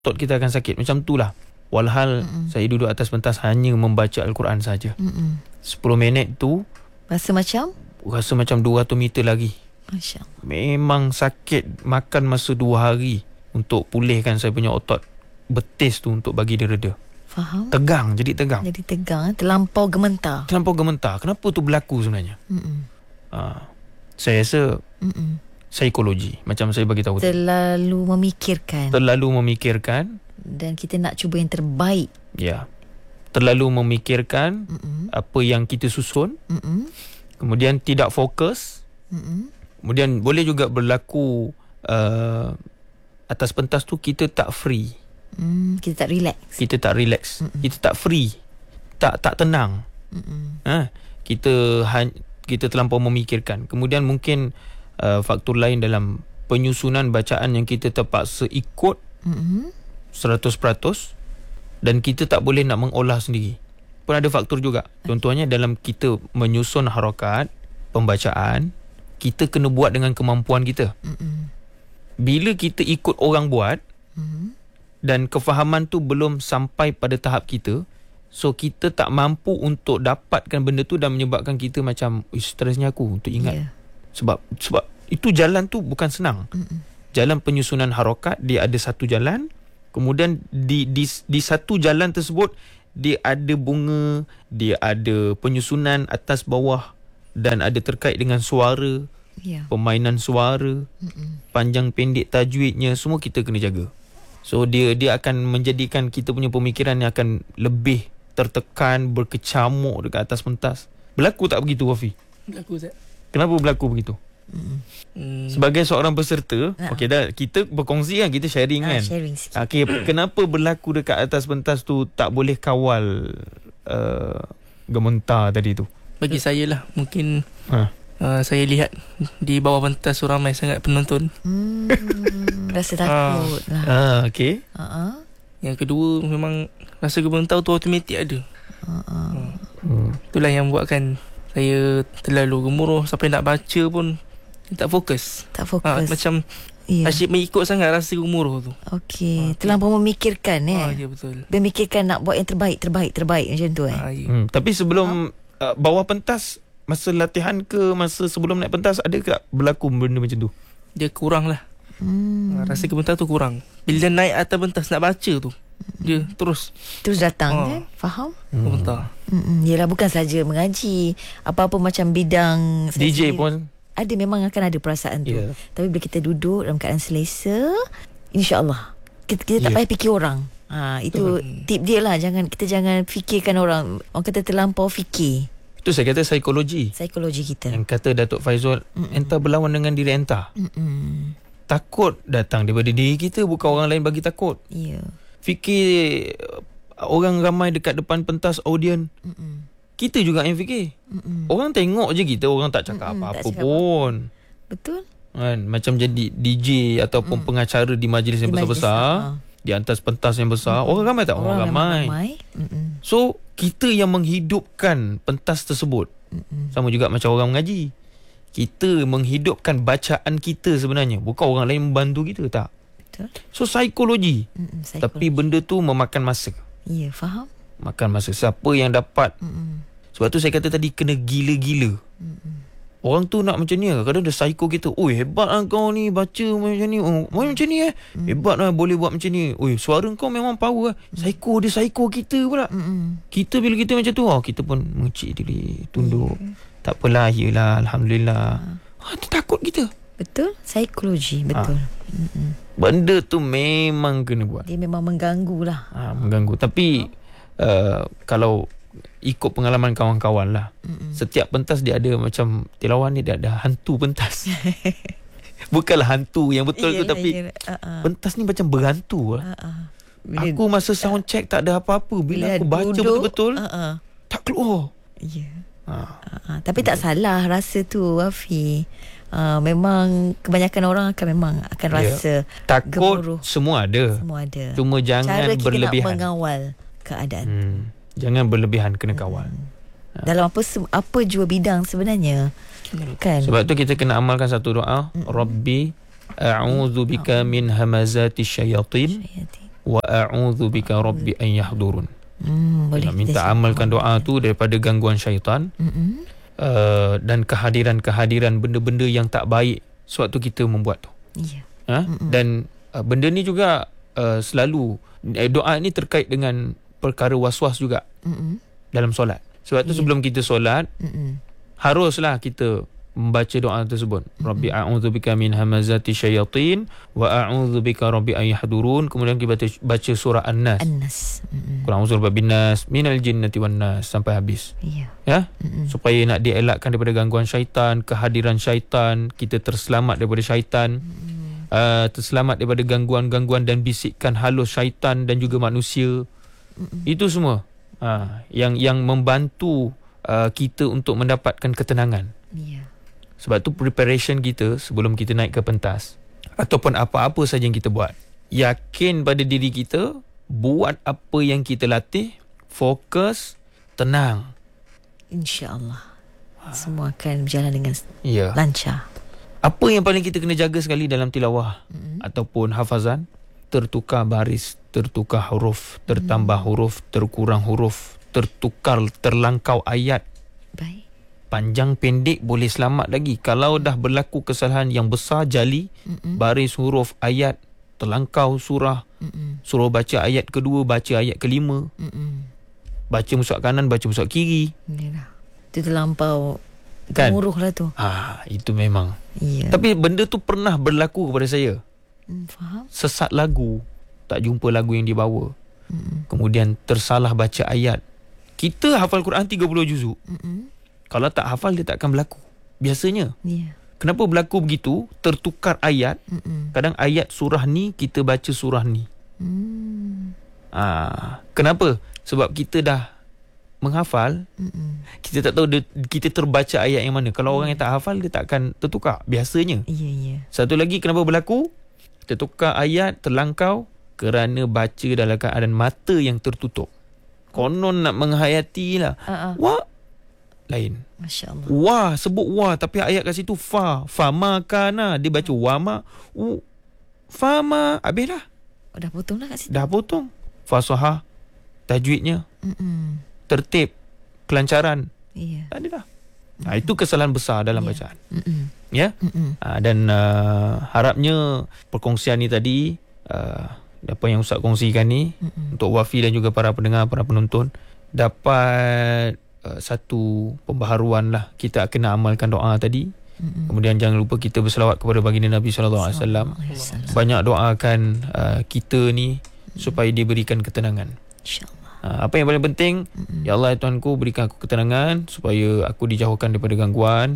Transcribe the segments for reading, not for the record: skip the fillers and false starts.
otot kita akan sakit. Macam tu lah. Walhal saya duduk atas pentas hanya membaca Al-Quran saja. 10 minit tu Rasa macam 200 meter lagi. Masya Allah. Memang sakit. Makan masa 2 hari untuk pulihkan saya punya otot betis tu, untuk bagi dia reda. Faham. Jadi tegang. Terlampau gementar. Kenapa tu berlaku sebenarnya? Saya rasa psikologi. Macam saya bagi tahu, Terlalu memikirkan. Dan kita nak cuba yang terbaik. Ya. Terlalu memikirkan apa yang kita susun. Kemudian tidak fokus. Kemudian boleh juga berlaku atas pentas tu kita tak free. Kita tak relax. Kita tak free. Tak tenang. Kita terlampau memikirkan. Kemudian mungkin faktor lain dalam penyusunan bacaan yang kita terpaksa ikut 100%, dan kita tak boleh nak mengolah sendiri. Pun ada faktor juga. Contohnya dalam kita menyusun harakat pembacaan, kita kena buat dengan kemampuan kita. Bila kita ikut orang buat dan kefahaman tu belum sampai pada tahap kita, so kita tak mampu untuk dapatkan benda tu dan menyebabkan kita macam stresnya aku untuk ingat. Sebab itu jalan tu bukan senang. Jalan penyusunan harakat, dia ada satu jalan. Kemudian di satu jalan tersebut dia ada bunga, dia ada penyusunan atas bawah, dan ada terkait dengan suara, permainan suara, panjang pendek tajwidnya, semua kita kena jaga. So dia akan menjadikan kita punya pemikiran yang akan lebih tertekan, berkecamuk dekat atas pentas. Berlaku tak begitu, Wafi? Berlaku, Ustaz. Kenapa berlaku begitu? Sebagai seorang peserta, okey dah, kita berkongsi kan, kita sharing kan. Okey, kenapa berlaku dekat atas pentas tu tak boleh kawal gementar tadi tu? Bagi saya lah, mungkin saya lihat di bawah pentas tu ramai sangat penonton. Rasa takut lah. Okey. Yang kedua, memang rasa gementar tu automatik ada. Itulah yang buatkan saya terlalu gemuruh sampai nak baca pun tak fokus. Macam asyik mengikut sangat rasa gemuruh tu. Okey, terlampau memikirkan ya, betul. Memikirkan nak buat yang terbaik macam tu Tapi sebelum bawah pentas, masa latihan ke masa sebelum naik pentas, ada tak berlaku benda macam tu? Dia kurang lah. Rasa gementar tu kurang. Bila naik atas pentas nak baca tu, dia terus datang kan? Faham? Gementar. Yelah, bukan saja mengaji, apa-apa macam bidang DJ pun ada, memang akan ada perasaan tu. Tapi bila kita duduk dalam keadaan selesa, InsyaAllah kita tak payah fikir orang. Itu tip dia lah. Kita jangan fikirkan orang. Orang kata terlampau fikir. Itu saya kata psikologi kita. Yang kata Datuk Faizul, entah berlawan dengan diri entah. Takut datang daripada diri kita, bukan orang lain bagi takut. Fikir orang ramai dekat depan pentas audien, kita juga yang fikir. Orang tengok je kita, orang tak cakap apa-apa pun. Betul kan? Macam jadi DJ ataupun pengacara di majlis yang besar-besar, di atas pentas yang besar, orang ramai tak? Orang ramai. So kita yang menghidupkan pentas tersebut. Sama juga macam orang mengaji, kita menghidupkan bacaan kita sebenarnya, bukan orang lain membantu kita, tak. Betul. So psikologi. Tapi benda tu memakan masa. Ya, faham. Makan masa. Siapa yang dapat. Sebab tu saya kata tadi, kena gila-gila. Orang tu nak macam ni, kadang dia psycho kita. Oi, hebat lah kau ni, baca macam ni. Macam ni hebat lah, boleh buat macam ni. Oi, suara kau memang power lah. Psycho kita pula. Kita bila kita macam tu, kita pun mengecik diri, tunduk. Tak apalah, yelah, Alhamdulillah. Takut kita. Betul, psikologi. Betul. Benda tu memang kena buat. Dia memang mengganggu lah. Mengganggu. Tapi kalau ikut pengalaman kawan-kawan lah, setiap pentas dia ada macam Tilawan ni, dia ada hantu pentas. Bukanlah hantu yang betul tu, tapi pentas ni macam berhantu lah. Aku masa sound check tak ada apa-apa. Bila aku baca betul-betul, tak keluar. Tapi tak salah rasa tu, Wafi. Memang kebanyakan orang akan rasa takut gemuruh. Semua ada. Cuma jangan cara kita berlebihan. nak mengawal keadaan. Jangan berlebihan, kena kawal. Dalam apa jua bidang sebenarnya. Kan? Sebab tu kita kena amalkan satu doa. Rabbi a'udzubika min hamazati syayatin wa a'udzubika rabbi an yahdurun. Boleh nak minta amalkan doa tu daripada gangguan syaitan. Dan kehadiran benda-benda yang tak baik sewaktu kita membuat tu. Dan benda ni juga selalu doa ni terkait dengan perkara waswas juga dalam solat. Sebab tu sebelum kita solat haruslah kita membaca doa tersebut. Rabbi a'udzubika min hamazati syayatin wa a'udzubika rabbi an yahdurun. Kemudian kita baca surah An-Nas. Qul a'udzu birabbin nas minal jinnati wan nas sampai habis. Supaya nak dielakkan daripada gangguan syaitan, kehadiran syaitan, kita terselamat daripada syaitan. Terselamat daripada gangguan-gangguan dan bisikan halus syaitan dan juga manusia. Itu semua yang membantu kita untuk mendapatkan ketenangan. Sebab tu preparation kita sebelum kita naik ke pentas ataupun apa-apa saja yang kita buat, yakin pada diri kita, buat apa yang kita latih, fokus, tenang, insya-Allah semua akan berjalan dengan lancar. Apa yang paling kita kena jaga sekali dalam tilawah ataupun hafazan, tertukar baris, tertukar huruf, tertambah huruf, terkurang huruf, terlangkau ayat. Baik. Panjang pendek boleh selamat lagi. Kalau dah berlaku kesalahan yang besar jali, baris huruf ayat, terlangkau surah, suruh baca ayat kedua, baca ayat kelima, baca musuh kanan, baca musuh kiri. Itu terlampau kan? Muruh lah tu. Itu memang. Tapi benda tu pernah berlaku kepada saya. Faham? Sesat lagu, tak jumpa lagu yang dibawa. Kemudian tersalah baca ayat. Kita hafal Quran 30 juzuk. Kalau tak hafal, dia tak akan berlaku biasanya. Kenapa berlaku begitu? Tertukar ayat. Kadang ayat surah ni kita baca surah ni. Kenapa? Sebab kita dah menghafal, kita tak tahu kita terbaca ayat yang mana. Kalau orang yang tak hafal, dia tak akan tertukar biasanya. Satu lagi kenapa berlaku? Tertukar ayat, terlangkau kerana baca dalam keadaan mata yang tertutup. Konon nak menghayati lah. Lain. Masya Allah. Wah, sebut wah, tapi ayat kat situ fa. Fama kana. Dia baca wama. Fama. Habis dah. Dah potong dah kat situ. Dah potong. Fasahah. Tajwidnya. Tertib. Kelancaran. Tak ada dah. Itu kesalahan besar dalam bacaan. Dan harapnya perkongsian ni tadi, apa yang Ustaz kongsikan ni, untuk Wafi dan juga para pendengar, para penonton, dapat satu pembaharuan lah. Kita kena amalkan doa tadi. Kemudian jangan lupa kita berselawat kepada baginda Nabi SAW. Banyak doakan kita ni supaya diberikan ketenangan, InsyaAllah. Apa yang paling penting, ya Allah ya Tuhanku, berikan aku ketenangan supaya aku dijauhkan daripada gangguan,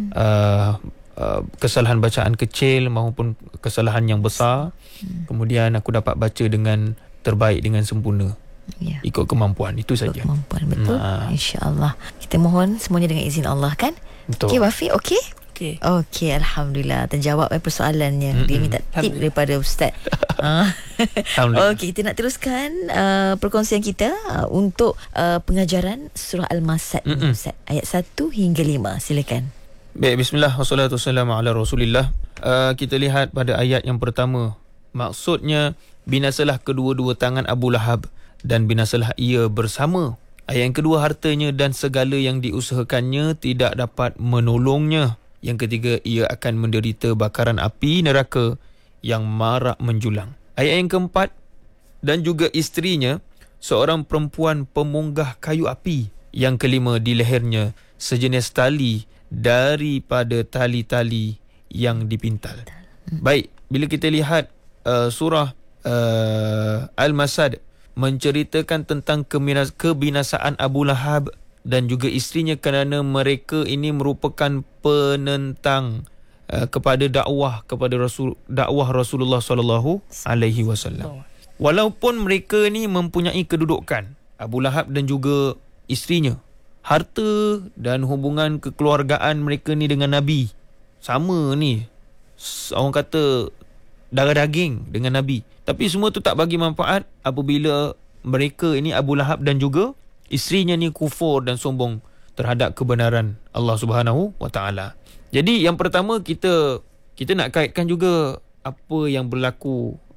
kesalahan bacaan kecil maupun kesalahan yang besar. Kemudian aku dapat baca dengan terbaik, dengan sempurna, ikut kemampuan. Itu saja. Kemampuan, betul. InsyaAllah. Kita mohon semuanya dengan izin Allah, kan? Okey Wafi, okey? Okey, Alhamdulillah terjawab persoalannya. Dia minta tip daripada Ustaz. Okey, kita nak teruskan perkongsian kita untuk pengajaran surah Al-Masad, Ustaz, ayat 1 hingga 5. Silakan. Baik, bismillah, wassalatu wassalamu ala rasulillah. Kita lihat pada ayat yang pertama. Maksudnya, binasalah kedua-dua tangan Abu Lahab dan binasalah ia bersama. Ayat yang kedua, hartanya dan segala yang diusahakannya tidak dapat menolongnya. Yang ketiga, ia akan menderita bakaran api neraka yang marak menjulang. Ayat yang keempat, dan juga isterinya seorang perempuan pemunggah kayu api. Yang kelima, di lehernya sejenis tali daripada tali-tali yang dipintal. Baik, bila kita lihat surah Al-Masad menceritakan tentang kebinasaan Abu Lahab dan juga isterinya, kerana mereka ini merupakan penentang kepada dakwah Rasulullah sallallahu alaihi wasallam. Walaupun mereka ni mempunyai kedudukan, Abu Lahab dan juga isterinya, harta dan hubungan kekeluargaan mereka ni dengan Nabi sama ni, orang kata darah daging dengan Nabi. Tapi semua tu tak bagi manfaat apabila mereka ini, Abu Lahab dan juga isterinya ni, kufur dan sombong terhadap kebenaran Allah Subhanahu wa taala. Jadi yang pertama, kita nak kaitkan juga apa yang berlaku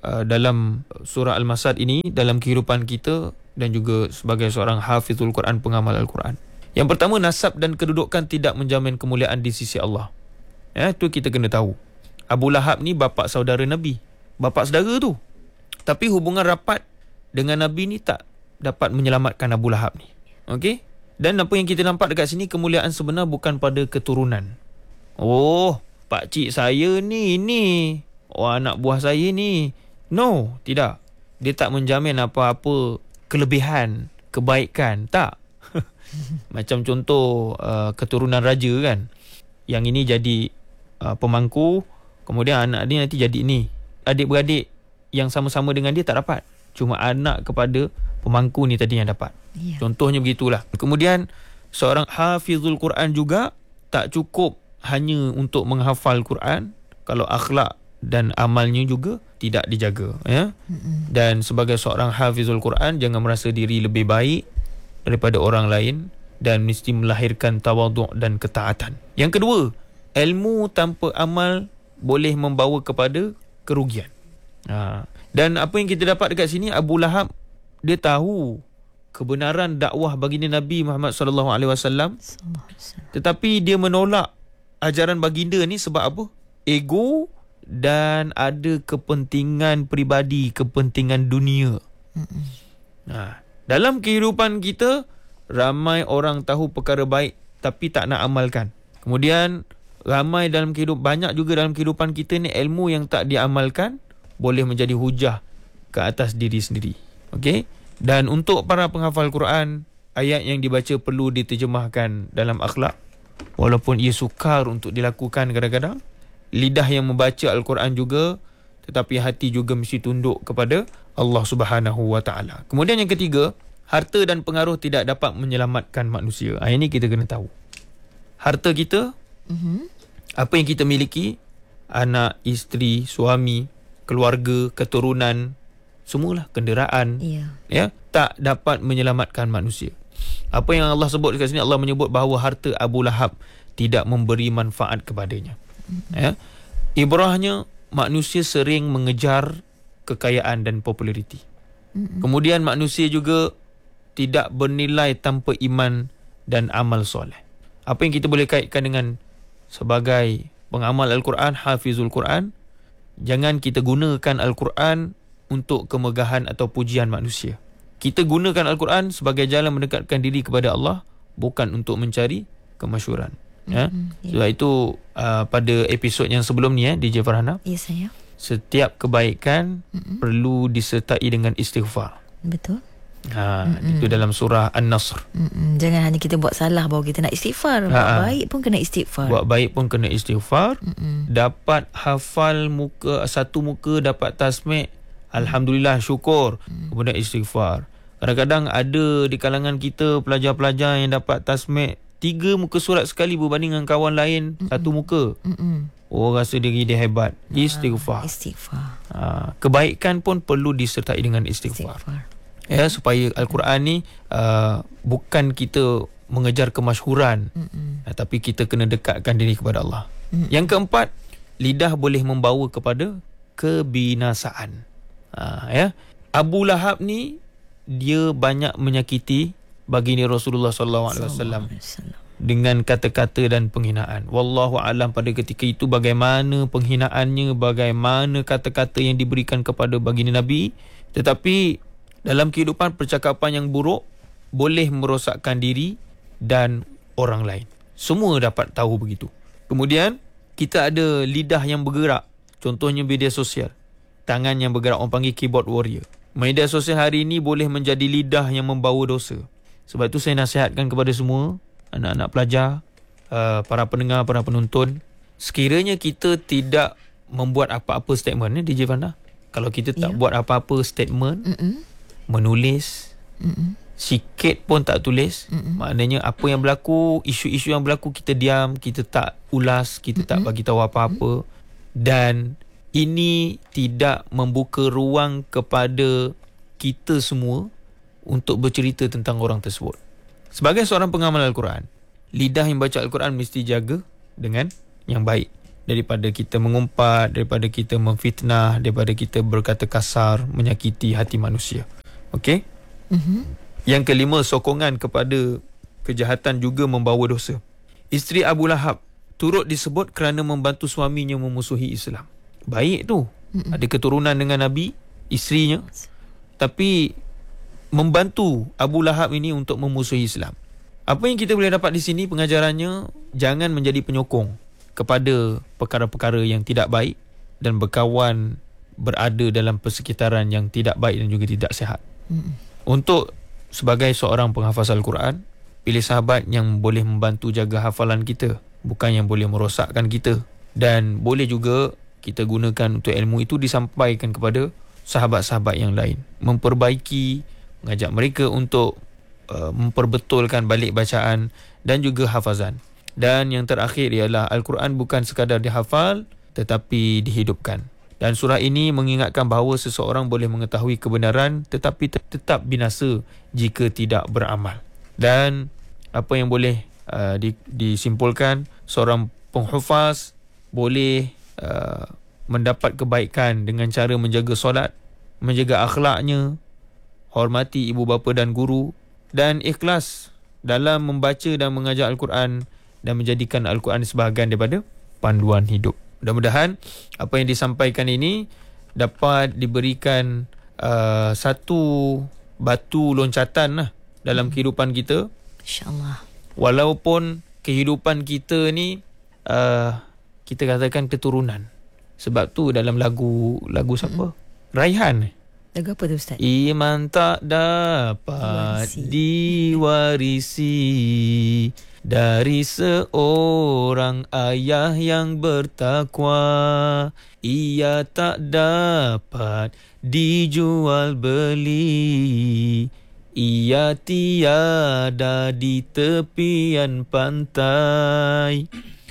dalam surah Al-Masad ini dalam kehidupan kita dan juga sebagai seorang hafizul Quran, pengamal Al-Quran. Yang pertama, nasab dan kedudukan tidak menjamin kemuliaan di sisi Allah. Itu kita kena tahu. Abu Lahab ni bapa saudara Nabi, bapa saudara tu. Tapi hubungan rapat dengan Nabi ni tak dapat menyelamatkan Abu Lahab ni. Okey? Dan apa yang kita nampak dekat sini, kemuliaan sebenar bukan pada keturunan. Oh, pakcik saya ni, anak buah saya ni. No, tidak. Dia tak menjamin apa-apa kelebihan, kebaikan. Tak. Macam contoh keturunan raja kan. Yang ini jadi pemangku, kemudian anak dia nanti jadi ni. Adik-beradik yang sama-sama dengan dia tak dapat. Cuma anak kepada pemangku ni tadi yang dapat. Contohnya begitulah. Kemudian seorang hafizul Quran juga tak cukup hanya untuk menghafal Quran, kalau akhlak dan amalnya juga tidak dijaga, Dan sebagai seorang hafizul Quran, jangan merasa diri lebih baik daripada orang lain dan mesti melahirkan tawaduk dan ketaatan. Yang kedua, ilmu tanpa amal boleh membawa kepada kerugian. Dan apa yang kita dapat dekat sini, Abu Lahab dia tahu kebenaran dakwah baginda Nabi Muhammad sallallahu alaihi wasallam, tetapi dia menolak ajaran baginda ni sebab apa? Ego dan ada kepentingan peribadi, kepentingan dunia. Dalam kehidupan kita, ramai orang tahu perkara baik tapi tak nak amalkan. Kemudian ramai banyak juga dalam kehidupan kita ni ilmu yang tak diamalkan boleh menjadi hujah ke atas diri sendiri. Okey? Dan untuk para penghafal Quran, ayat yang dibaca perlu diterjemahkan dalam akhlak. Walaupun ia sukar untuk dilakukan kadang-kadang, lidah yang membaca Al-Quran juga, tetapi hati juga mesti tunduk kepada Allah Subhanahu Wa Taala. Kemudian yang ketiga, harta dan pengaruh tidak dapat menyelamatkan manusia. Ini kita kena tahu. Harta kita, apa yang kita miliki, anak, isteri, suami, keluarga, keturunan, semualah, kenderaan, tak dapat menyelamatkan manusia. Apa yang Allah sebut dekat sini, Allah menyebut bahawa harta Abu Lahab tidak memberi manfaat kepadanya. Ibrahnya, manusia sering mengejar kekayaan dan populariti. Kemudian manusia juga tidak bernilai tanpa iman dan amal soleh. Apa yang kita boleh kaitkan dengan sebagai pengamal Al-Quran, hafizul Quran, jangan kita gunakan Al-Quran untuk kemegahan atau pujian manusia. Kita gunakan Al-Quran sebagai jalan mendekatkan diri kepada Allah, bukan untuk mencari kemasyhuran. Sebab itu pada episod yang sebelum ni, DJ Farhana, saya, setiap kebaikan perlu disertai dengan istighfar. Betul. Itu dalam surah An-Nasr. Jangan hanya kita buat salah baru kita nak istighfar. Buat baik pun kena istighfar. Dapat hafal satu muka, dapat tasmik, alhamdulillah, syukur. Kemudian istighfar. Kadang-kadang ada di kalangan kita pelajar-pelajar yang dapat tasmik 3 muka surat sekali berbanding dengan kawan lain 1 muka. Rasa diri dia hebat. Istighfar. Kebaikan pun perlu disertai dengan istighfar. Supaya Al-Quran ni bukan kita mengejar kemasyhuran, tapi kita kena dekatkan diri kepada Allah. Yang keempat, lidah boleh membawa kepada kebinasaan. Abu Lahab ni dia banyak menyakiti baginda Rasulullah sallallahu alaihi wasallam dengan kata-kata dan penghinaan. Wallahu alam pada ketika itu bagaimana penghinaannya, bagaimana kata-kata yang diberikan kepada baginda Nabi. Tetapi dalam kehidupan, percakapan yang buruk boleh merosakkan diri dan orang lain. Semua dapat tahu begitu. Kemudian kita ada lidah yang bergerak. Contohnya media sosial. Tangan yang bergerak, orang panggil keyboard warrior. Media sosial hari ini boleh menjadi lidah yang membawa dosa. Sebab itu saya nasihatkan kepada semua anak-anak pelajar, para pendengar, para penonton, sekiranya kita tidak membuat apa-apa statement, DJ Fanda, kalau kita tak buat apa-apa statement, menulis, sikit pun tak tulis, maknanya apa yang berlaku, isu-isu yang berlaku, kita diam, kita tak ulas, kita tak bagi tahu apa-apa. Dan ini tidak membuka ruang kepada kita semua untuk bercerita tentang orang tersebut. Sebagai seorang pengamal Al-Quran, lidah yang baca Al-Quran mesti jaga dengan yang baik. daripada kita mengumpat, daripada kita memfitnah, daripada kita berkata kasar, menyakiti hati manusia. Okey? Yang kelima, sokongan kepada kejahatan juga membawa dosa. Isteri Abu Lahab turut disebut kerana membantu suaminya memusuhi Islam. Baik tu. Ada keturunan dengan Nabi, isterinya, tapi membantu Abu Lahab ini untuk memusuhi Islam. Apa yang kita boleh dapat di sini pengajarannya, jangan menjadi penyokong kepada perkara-perkara yang tidak baik dan berkawan berada dalam persekitaran yang tidak baik dan juga tidak sihat. Untuk sebagai seorang penghafaz Al-Quran, pilih sahabat yang boleh membantu jaga hafalan kita, bukan yang boleh merosakkan kita. Dan boleh juga kita gunakan untuk ilmu itu disampaikan kepada sahabat-sahabat yang lain, memperbaiki, mengajak mereka untuk memperbetulkan balik bacaan dan juga hafazan. Dan yang terakhir ialah Al-Quran bukan sekadar dihafal tetapi dihidupkan. Dan surah ini mengingatkan bahawa seseorang boleh mengetahui kebenaran tetapi tetap binasa jika tidak beramal. Dan apa yang boleh disimpulkan, seorang penghafaz boleh mendapat kebaikan dengan cara menjaga solat, menjaga akhlaknya, hormati ibu bapa dan guru, dan ikhlas dalam membaca dan mengajar Al-Quran dan menjadikan Al-Quran sebahagian daripada panduan hidup. Mudah-mudahan apa yang disampaikan ini dapat diberikan satu batu loncatan lah dalam kehidupan kita. InsyaAllah. Walaupun kehidupan kita ni kita katakan keturunan. Sebab tu dalam lagu siapa? Raihan. Lagu apa tu Ustaz? Iman tak dapat diwarisi dari seorang ayah yang bertakwa. Ia tak dapat dijual beli. Ia tiada di tepian pantai.